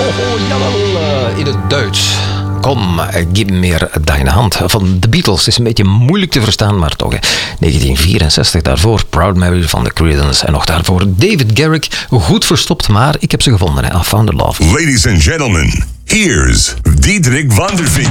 Jawel, in het Duits. Kom, gib mir deine hand. Van de Beatles is een beetje moeilijk te verstaan, maar toch. 1964 daarvoor, Proud Mary van The Creedence. En nog daarvoor David Garrick. Goed verstopt, maar ik heb ze gevonden. I found the love. Ladies and gentlemen, here's Diederik van der Veen.